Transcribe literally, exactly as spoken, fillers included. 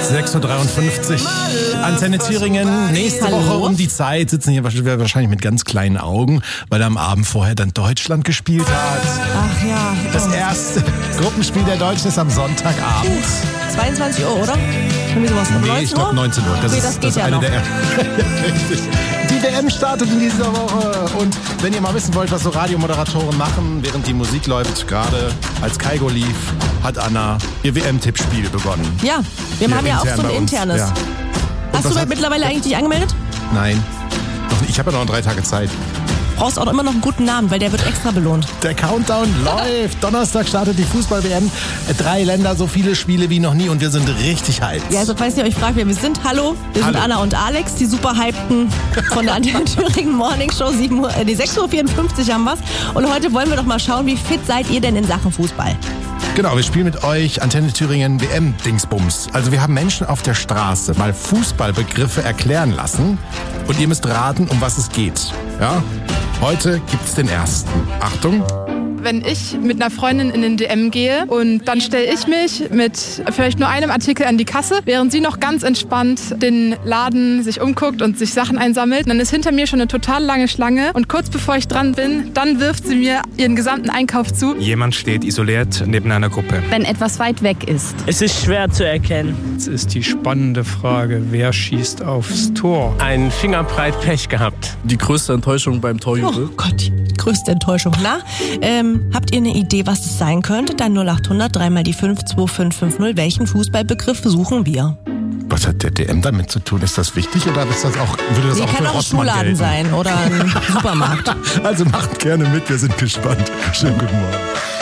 sechs Uhr dreiundfünfzig. Antenne Thüringen. Nächste Hallo. Woche um die Zeit sitzen hier wahrscheinlich mit ganz kleinen Augen, weil am Abend vorher dann Deutschland gespielt hat. Ach ja. Das erste Gruppenspiel der Deutschen ist am Sonntagabend. zweiundzwanzig Uhr, oder? Irgendwie sowas. Nee, ich glaube neunzehn Uhr. Das Okay, ist, das geht das ist ja eine noch. der Richtig. Die W M startet in dieser Woche. Und wenn ihr mal wissen wollt, was so Radiomoderatoren machen, während die Musik läuft, gerade als Kaigo lief, hat Anna ihr W M-Tippspiel begonnen. Ja, wir Hier haben ja auch intern so ein bei uns. internes. Ja. Hast was du hat- mittlerweile eigentlich dich angemeldet? Nein. Noch nicht. Ich habe ja noch drei Tage Zeit. Brauchst auch immer noch einen guten Namen, weil der wird extra belohnt. Der Countdown läuft. Donnerstag startet die Fußball-W M. Drei Länder, so viele Spiele wie noch nie und wir sind richtig heiß. Ja, also falls ihr euch fragt, wer wir sind, hallo, wir Hallo. sind Anna und Alex, die super hypten von der Antenne Thüringen Morning Show, sieben Uhr, äh, die sechs Uhr vierundfünfzig haben wir's. Und heute wollen wir doch mal schauen, wie fit seid ihr denn in Sachen Fußball? Genau, wir spielen mit euch Antenne Thüringen W M-Dingsbums. Also wir haben Menschen auf der Straße mal Fußballbegriffe erklären lassen und ihr müsst raten, um was es geht. Ja? Heute gibt's den ersten. Achtung. Wenn ich mit einer Freundin in den D M gehe und dann stelle ich mich mit vielleicht nur einem Artikel an die Kasse, während sie noch ganz entspannt den Laden sich umguckt und sich Sachen einsammelt, dann ist hinter mir schon eine total lange Schlange und kurz bevor ich dran bin, dann wirft sie mir ihren gesamten Einkauf zu. Jemand steht isoliert neben einer Gruppe. Wenn etwas weit weg ist. Es ist schwer zu erkennen. Jetzt ist die spannende Frage, wer schießt aufs Tor? Ein Fingerbreit Pech gehabt. Die größte Enttäuschung beim Torjubel. Oh Gott, die größte Enttäuschung. Na, ähm, habt ihr eine Idee, was es sein könnte? Dann null acht hundert, dreimal die fünf, zwei fünf fünf null. Welchen Fußballbegriff suchen wir? Was hat der D M damit zu tun? Ist das wichtig oder ist das auch, würde das Nee, auch kann für auch ein Rossmann Schuhladen gelten? sein oder ein Supermarkt. Also macht gerne mit, wir sind gespannt. Schönen guten Morgen.